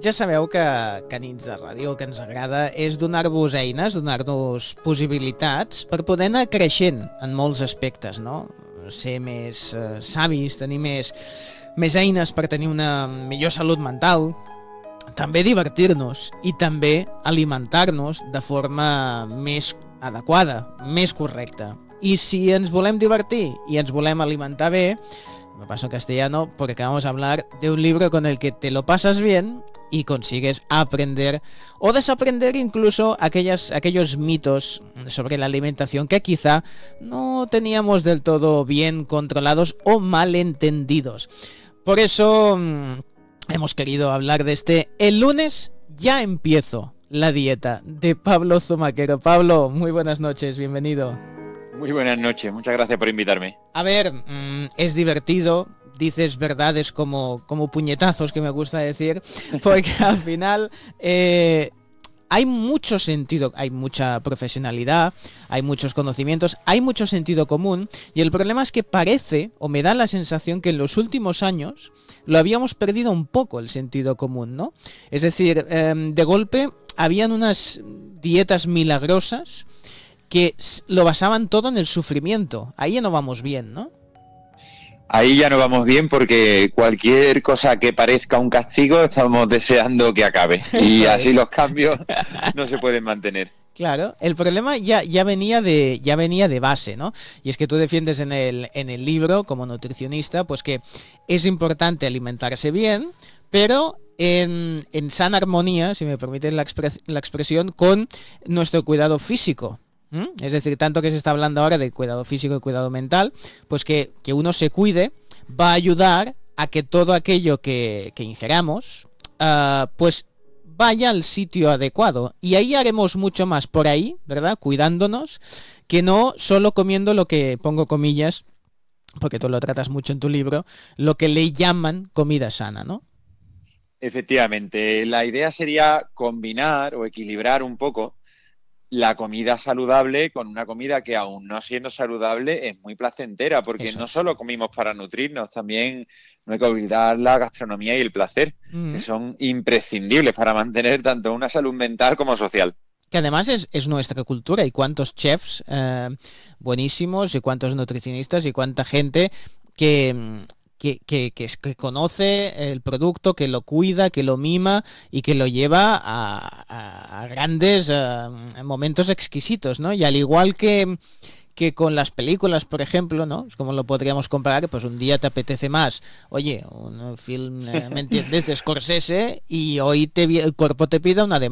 Ja sabeu que a Nits de Ràdio el que ens agrada és donar-vos eines, donar-nos possibilitats per poder anar creixent en molts aspectes, no? Ser més savis, tenir més eines per tenir una millor salut mental, també divertir-nos i també alimentar-nos de forma més adequada, més correcta. I si ens volem divertir i ens volem alimentar bé, me paso en castellano porque vamos a hablar de un libro con el que te lo pasas bien y consigues aprender o desaprender incluso aquellos mitos sobre la alimentación que quizá no teníamos del todo bien controlados o malentendidos. Por eso hemos querido hablar de El lunes ya empiezo la dieta, de Pablo Zumaquero. Pablo, muy buenas noches, bienvenido. Muy buenas noches, muchas gracias por invitarme. A ver, es divertido, dices verdades como puñetazos, que me gusta decir, porque al final hay mucho sentido, hay mucha profesionalidad, hay muchos conocimientos, hay mucho sentido común, y el problema es que parece, o me da la sensación que en los últimos años lo habíamos perdido un poco el sentido común, ¿no? Es decir, de golpe habían unas dietas milagrosas que lo basaban todo en el sufrimiento. Ahí ya no vamos bien, ¿no? Ahí ya no vamos bien porque cualquier cosa que parezca un castigo estamos deseando que acabe. Y así los cambios no se pueden mantener. Claro, el problema ya venía de base, ¿no? Y es que tú defiendes en el libro, como nutricionista, pues que es importante alimentarse bien, pero en sana armonía, si me permites la expresión, con nuestro cuidado físico. Es decir, tanto que se está hablando ahora de cuidado físico y cuidado mental, pues que uno se cuide va a ayudar a que todo aquello que ingeramos pues vaya al sitio adecuado. Y ahí haremos mucho más por ahí, ¿verdad? Cuidándonos, que no solo comiendo lo que, pongo comillas, porque tú lo tratas mucho en tu libro, lo que le llaman comida sana, ¿no? Efectivamente, la idea sería combinar o equilibrar un poco la comida saludable con una comida que, aún no siendo saludable, es muy placentera, porque no solo comimos para nutrirnos, también no hay que olvidar la gastronomía y el placer, que son imprescindibles para mantener tanto una salud mental como social. Que además es nuestra cultura, y cuántos chefs buenísimos, y cuántos nutricionistas, y cuánta gente que conoce el producto, que lo cuida, que lo mima y que lo lleva a grandes momentos exquisitos, ¿no? Y al igual que con las películas, por ejemplo, ¿no? Es como lo podríamos comparar, pues un día te apetece más, oye, un film, ¿me entiendes?, de Scorsese, y hoy el cuerpo te pida una de